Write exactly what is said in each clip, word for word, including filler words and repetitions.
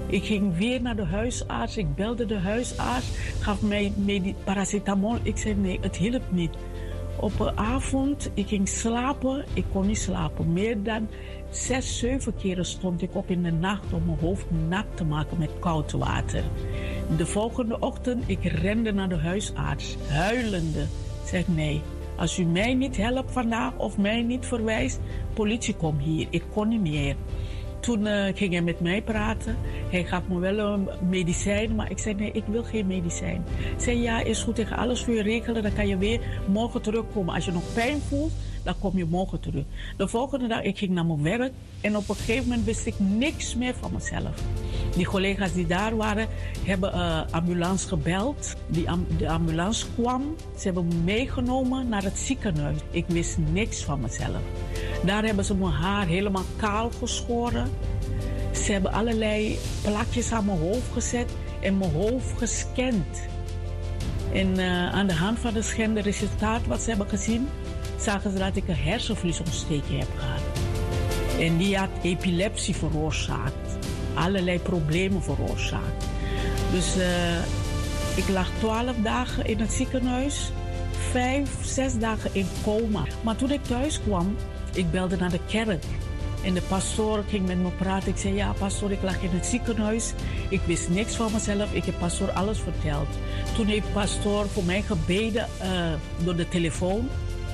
Ik ging weer naar de huisarts. Ik belde de huisarts. Gaf mij medi- paracetamol. Ik zei nee, het hielp niet. Op een avond, ik ging slapen. Ik kon niet slapen. Meer dan zes, zeven keren stond ik op in de nacht om mijn hoofd nat te maken met koud water. De volgende ochtend, ik rende naar de huisarts. Huilende. Ik zeg nee, als u mij niet helpt vandaag of mij niet verwijst, politie komt hier. Ik kon niet meer. Toen uh, ging hij met mij praten. Hij gaf me wel een medicijn, maar ik zei nee, ik wil geen medicijn. Hij zei ja, is goed, ik ga alles voor je regelen. Dan kan je weer morgen terugkomen. Als je nog pijn voelt, dan kom je morgen terug. De volgende dag, ik ging naar mijn werk en op een gegeven moment wist ik niks meer van mezelf. Die collega's die daar waren, hebben uh, ambulance gebeld. Die am- de ambulance kwam. Ze hebben me meegenomen naar het ziekenhuis. Ik wist niks van mezelf. Daar hebben ze mijn haar helemaal kaal geschoren. Ze hebben allerlei plakjes aan mijn hoofd gezet en mijn hoofd gescand. En uh, aan de hand van het scande resultaat wat ze hebben gezien, zagen ze dat ik een hersenvliesontsteking heb gehad. En die had epilepsie veroorzaakt. Allerlei problemen veroorzaakt. Dus uh, ik lag twaalf dagen in het ziekenhuis. Vijf, zes dagen in coma. Maar toen ik thuis kwam, ik belde naar de kerk. En de pastoor ging met me praten. Ik zei, ja pastoor, ik lag in het ziekenhuis. Ik wist niks van mezelf. Ik heb pastoor alles verteld. Toen heeft pastoor voor mij gebeden uh, door de telefoon.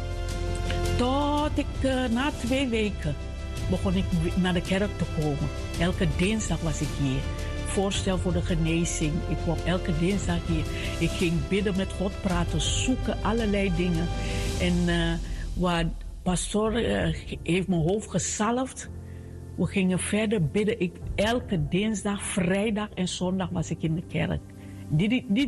Tot ik uh, na twee weken begon ik naar de kerk te komen. Elke dinsdag was ik hier. Voorstel voor de genezing. Ik kwam elke dinsdag hier. Ik ging bidden met God, praten, zoeken, allerlei dingen. En uh, waar pastoor uh, heeft mijn hoofd gezalfd. We gingen verder bidden. Ik, elke dinsdag, vrijdag en zondag was ik in de kerk. Die, die, die